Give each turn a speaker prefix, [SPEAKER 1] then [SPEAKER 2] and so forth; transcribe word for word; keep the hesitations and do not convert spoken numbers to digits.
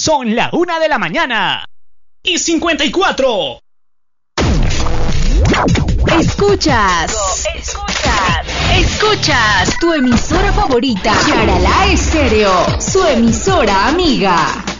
[SPEAKER 1] Son la una de la mañana y cincuenta y cuatro.
[SPEAKER 2] Escuchas, escuchas, escuchas tu emisora favorita, Charalá Estéreo, su emisora amiga.